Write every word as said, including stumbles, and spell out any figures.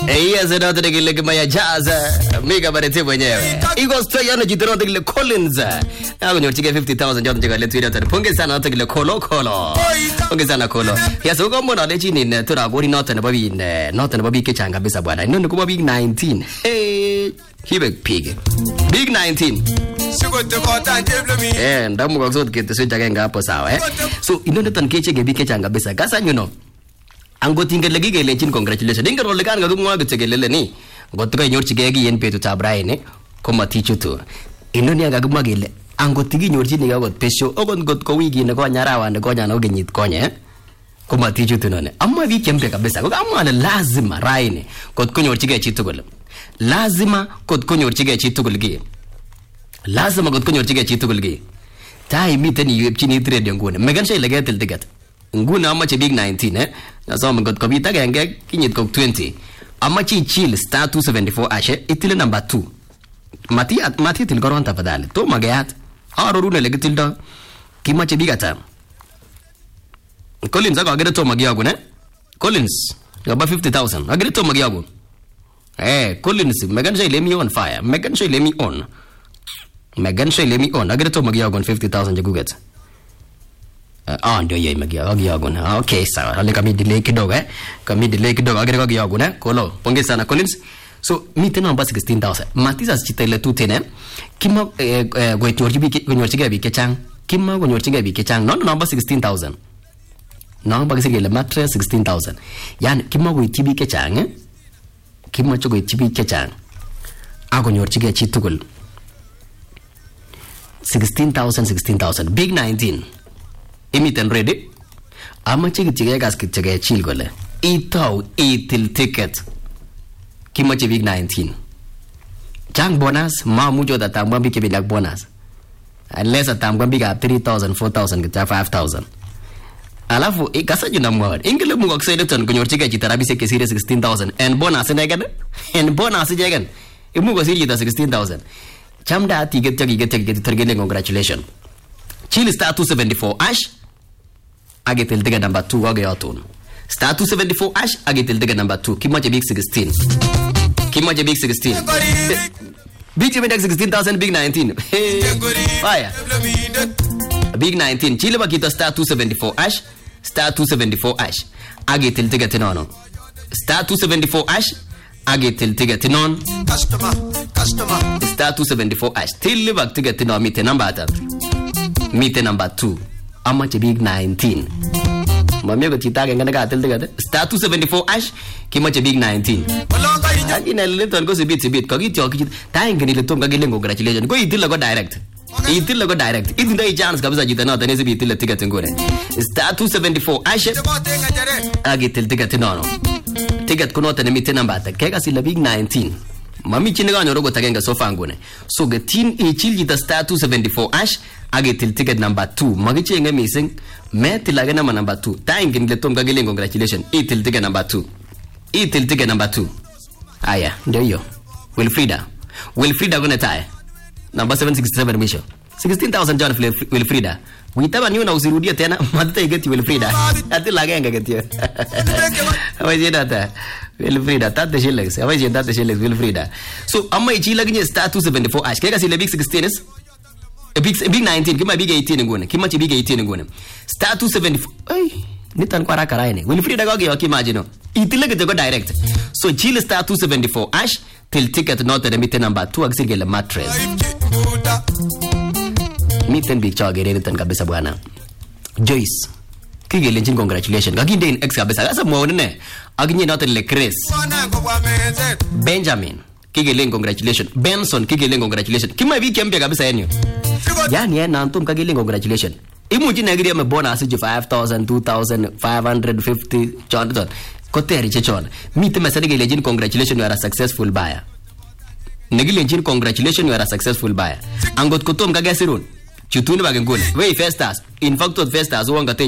Eh, yes, ndio tukile kama ya jazz. Mega barete mwenyewe. Iko straight yana jitoro tukile Collins. Na kunyorchike fifty thousand joto tukile Twitter tani. Pongeza sana tukile Kolo Kolo. Pongeza sana Kolo. Yes, uko mbona lechi ni tura bori note na babi ne note na babi kichanga kabisa bwana. Ndio kwa big nineteen. Eh, hibe pig. Big nineteen. Eh, ndamu kwa zote kitu sio chake ngapo sawa eh. So ino ndio tankeche gebi kichanga kabisa. Kasa you know. Angot ingele gigelechin congratulations dinga role kan gagumwa gutsegelele ni ngot ko nyorchige gi yen petu tab raine komatichu tu inoni gagumwa gele angot gi nyorchini ga got pesho ogot got ko wigi ne ko nyarawa ne ko nyana ogenyit konye komatichu tu none amma bi kembe kabisa ko amma lazima raine got ko nyorchige chitugul lazima got ko nyorchige chitugul gi lazima got ko nyorchige chitugul gi tai miten yepchini trade ngone megan shay legetel ticket nguna amache big nineteen eh nasoma ngot kopita genge kinyit kok twenty amache chill star two seventy-four ashe itile number two mati mati til goron tafadhali to magayat arorune legitildo kimache big ata Collins agere to magiyagu ne Collins gaba fifty thousand agere to magiyagu eh Collins megan shay let me on fire megan shay let me on megan shay let me on agere to magiyagu fifty thousand jaguget ah ndio yeye magiyagu na okay sawa ale kami delay kidogo eh kami delay kidogo agere magiyagu na Kolo pongeza sana Collins so mi tena namba sixteen thousand matisa chitele tu tena kima gwetorji bi gwenyorchige bi kechang kima gwenyorchige bi kechang no namba sixteen thousand namba kisegele mattress sixteen thousand yani kima gweiti bi kechang eh kima chogo tibi kechang agonyorchige chitugul sixteen thousand sixteen thousand big nineteen imiten ready amache kitige gas kitige chill gole itau itil ticket kimache big nineteen chang bonus ma mujo da tambambi ke bilak bonus unless atambambi ga three thousand four thousand kita five thousand alafu ikasa jina mwad ingele mungo ksele ton kunyorchige chitarabi se kesire sixteen thousand and bonus negada and bonus jegen imugo siri ta sixteen thousand chamda ticket tagi get tergele congratulations chill star two seventy-four ash agetel ticket number two wage yatun star two seventy-four ash agetel ticket number two kimache big sixteen kimache big sixteen big sixteen thousand big nineteen fire big nineteen chile bakita star two seventy-four ash star two seventy-four ash agetel ticket nono star two seventy-four ash agetel ticket non customer customer star two seventy-four ash till bak ticket no mite number ata mite number two amache big nineteen mami ko chitake ngana ka tel ticket star two seventy-four ash kimache big nineteen agina leton ko sibit sibit ko kityo kit taenge ni leton kagile congratulations ko itilla ko direct itilla ko direct itindai chance kabisa jita no tane sibit itilla ticket ngore star two seventy-four ash agetel ticket no ticket kuno tane mite number ata kega sila big nineteen mami chine ga nyoro go tagenga sofa ngone so getin e chiljita star two seventy-four ash agetil ticket number two magiche nge missing metil agena number two taenge ni leton kagile congratulations itil ticket number two itil ticket number two aya ndio hiyo Wilfrida Wilfrida gone tae number seven sixty-seven misho sixteen thousand John Wilfrida witaba ni una usirudia tena matata igeti Wilfrida atila genga getio awaje data Wilfrida tate shillings awaje tate shillings Wilfrida so amma ichila ginye star two seventy-four ash kega sile big sixteen is a big big nineteen kima big eighteen ngone kima chi big eighteen ngone star two seventy-four ai nitan kwa raka raine Wilfrida goge wakimagino itile gete go direct so chile star two seventy-four ash till ticket not the mite number two agisirgele mattress miten big chagere nitan kabisa bwana Joyce kigele njin congratulations gaginde in ex kabisa sasa muone ne aginye not le Chris Benjamin kigele congratulations Benson kigele congratulations kima bi kembe kabisa yenyo yani yana antum kagele congratulations imuji na gidi me bonus ju five thousand two thousand five hundred fifty chon koteri chechon mite mesade gele njin congratulations you are a successful buyer negile njin congratulations you are a successful buyer angot kotom kagesirun chutuni bagengule we first stars in fact first stars wanga